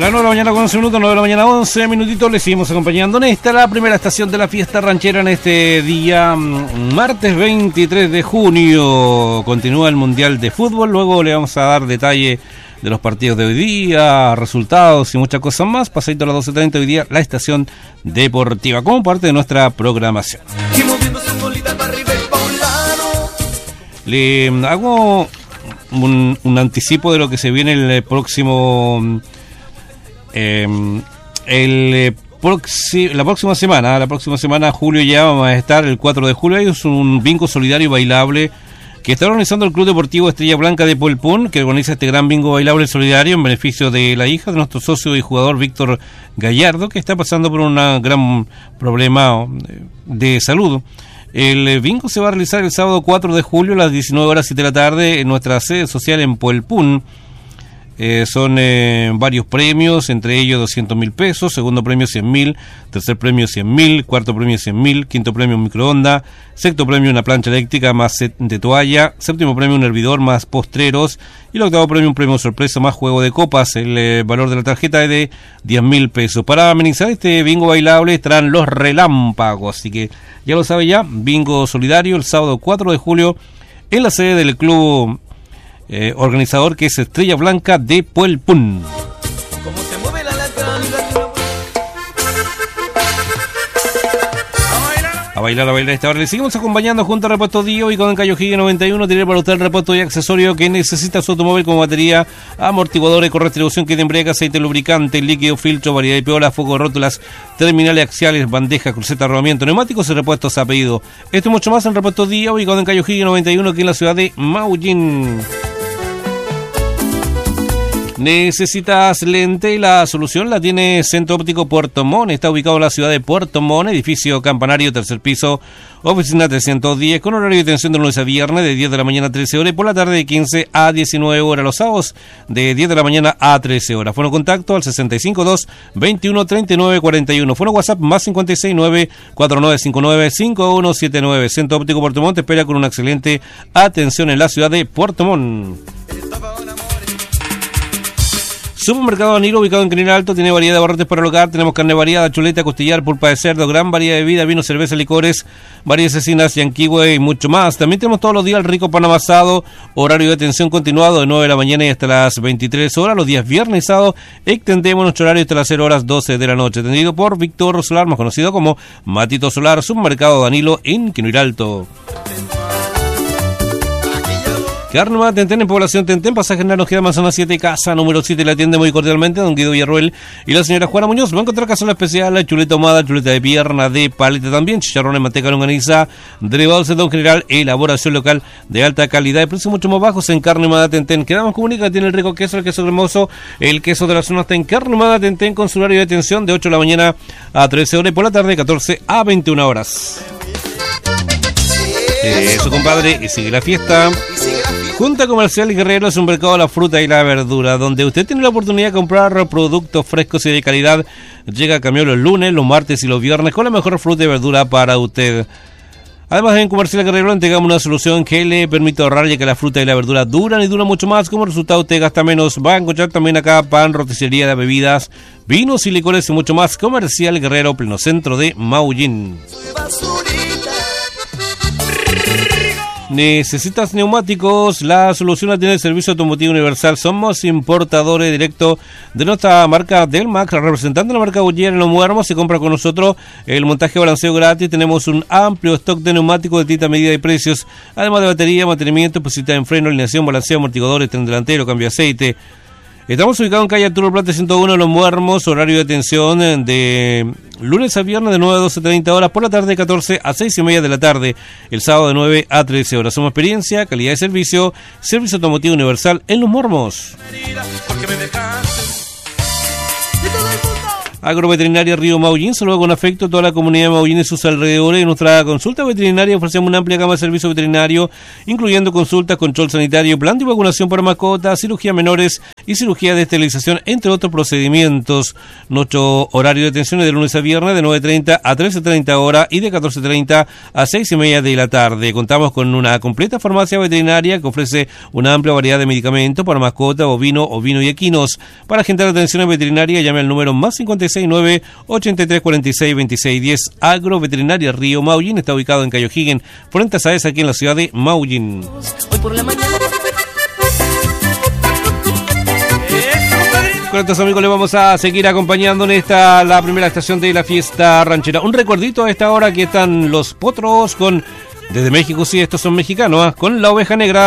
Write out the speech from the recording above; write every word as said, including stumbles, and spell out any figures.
Las nueve de la mañana con once minutos, nueve de la mañana once minutitos, le seguimos acompañando en esta, la primera estación de la fiesta ranchera en este día, martes veintitrés de junio. Continúa el Mundial de Fútbol, luego le vamos a dar detalle de los partidos de hoy día, resultados y muchas cosas más. Pasadito a las doce treinta hoy día, la estación deportiva, como parte de nuestra programación. Le hago un, un anticipo de lo que se viene el próximo... Eh, el eh, proxi- la próxima semana, la próxima semana, julio ya vamos a estar, el cuatro de julio, es un bingo solidario bailable que está organizando el Club Deportivo Estrella Blanca de Puelpún, que organiza este gran bingo bailable solidario en beneficio de la hija de nuestro socio y jugador Víctor Gallardo, que está pasando por un gran problema de salud. El bingo se va a realizar el sábado cuatro de julio a las diecinueve horas siete de la tarde en nuestra sede social en Puelpún. Eh, son eh, varios premios, entre ellos doscientos mil pesos, segundo premio cien mil, tercer premio cien mil, cuarto premio cien mil, quinto premio un microondas, sexto premio una plancha eléctrica más set de toalla, séptimo premio un hervidor más postreros y el octavo premio un premio sorpresa más juego de copas. El eh, valor de la tarjeta es de diez mil pesos. Para amenizar este bingo bailable estarán los relámpagos, así que ya lo sabe ya, bingo solidario el sábado cuatro de julio en la sede del club Eh, organizador, que es Estrella Blanca de Puelpún. A bailar, a bailar esta hora. Le seguimos acompañando junto a Repuesto Dio y con Cayojigue noventa y uno. Tiene para usted el repuesto y accesorio que necesita su automóvil, como batería, amortiguadores con retribución, kit de embrague, aceite lubricante, líquido, filtro, variedad de piolas, focos, rótulas, terminales axiales, bandejas, cruceta, rodamiento, neumáticos y repuestos a pedido. Esto y mucho más en Repuesto Dio y con Cayojigue noventa y uno, aquí en la ciudad de Maullín. ¿Necesitas lente? La solución la tiene Centro Óptico Puerto Montt. Está ubicado en la ciudad de Puerto Montt, edificio campanario, tercer piso, oficina trescientos diez, con horario de atención de lunes a viernes de diez de la mañana a trece horas y por la tarde de quince a diecinueve horas. Los sábados de diez de la mañana a trece horas. Fono contacto al sesenta y cinco dos veintiuno treinta y nueve cuarenta y uno. Fono WhatsApp más cincuenta y seis nueve cuatro nueve cinco nueve cinco uno siete nueve. Centro Óptico Puerto Montt te espera con una excelente atención en la ciudad de Puerto Montt. Supermercado Danilo, ubicado en Canina Alto, tiene variedad de abarrotes para el hogar. Tenemos carne variada, chuleta, costillar, pulpa de cerdo, gran variedad de bebida, vino, cerveza, licores, varias cecinas, yanquihue y mucho más. También tenemos todos los días el rico pan amasado, horario de atención continuado de nueve de la mañana y hasta las veintitrés horas. Los días viernes y sábado extendemos nuestro horario hasta las cero horas doce de la noche. Atendido por Víctor Solar, más conocido como Matito Solar. Supermercado Danilo en Quinil Alto. Carne Humada Tentén en Población Tentén, pasaje General Ojeda, Manzana siete, casa número siete, le atiende muy cordialmente don Guido Villarruel y la señora Juana Muñoz. Va a encontrar cazuela especial, chuleta ahumada, chuleta de pierna, de paleta también, chicharrones, manteca, longaniza, derivados de don general, elaboración local de alta calidad y precios mucho más bajos en Carne Humada Tentén. Quedamos comunica, tiene el rico queso, el queso cremoso, el queso de la zona está en Carne Humada Tentén con su horario de atención de ocho de la mañana a trece horas y por la tarde catorce a veintiuna horas. Eso, compadre, y sigue la fiesta. Junta Comercial Guerrero es un mercado de la fruta y la verdura, donde usted tiene la oportunidad de comprar productos frescos y de calidad. Llega a camión los lunes, los martes y los viernes con la mejor fruta y verdura para usted. Además, en Comercial Guerrero entregamos una solución que le permite ahorrar, ya que la fruta y la verdura duran y duran mucho más. Como resultado, usted gasta menos. Va a encontrar también acá pan, roticería de bebidas, vinos y licores y mucho más. Comercial Guerrero, pleno centro de Maullín. ¿Necesitas neumáticos? La solución la tiene el Servicio Automotivo Universal. Somos importadores directos de nuestra marca Delmac, representando la marca Goyer en Los Muermos. Se compra con nosotros el montaje de balanceo gratis. Tenemos un amplio stock de neumáticos de distintas medidas y precios, además de batería, mantenimiento, posibilidad en freno, alineación, balanceo, amortiguadores, tren delantero, cambio de aceite. Estamos ubicados en calle Arturo Plata ciento uno, Los Muermos, horario de atención de lunes a viernes de nueve a doce treinta horas, por la tarde de catorce a seis y media de la tarde, el sábado de nueve a trece horas. Somos experiencia, calidad de servicio, Servicio Automotivo Universal en Los Muermos. Agroveterinaria Río Maullín, saludo con afecto a toda la comunidad de Maullín y sus alrededores. En nuestra consulta veterinaria ofrecemos una amplia gama de servicios veterinarios, incluyendo consultas, control sanitario, plan de vacunación para mascotas, cirugía menores y cirugía de esterilización, entre otros procedimientos. Nuestro horario de atención es de lunes a viernes de nueve treinta a trece treinta horas y de catorce treinta a seis y media de la tarde. Contamos con una completa farmacia veterinaria que ofrece una amplia variedad de medicamentos para mascotas, ovino, ovino y equinos. Para agendar atención veterinaria, llame al número más cinco seis nueve, ochenta y tres cuarenta y seis, veintiséis diez. Agro Veterinaria Río Maullín está ubicado en Cayo Higgin, frente a Saez, aquí en la ciudad de Maullín. Hoy por la mañana. Con estos amigos le vamos a seguir acompañando en esta, la primera estación de la fiesta ranchera. Un recordito a esta hora que están los potros con, desde México, sí, estos son mexicanos, ¿eh? Con la oveja negra.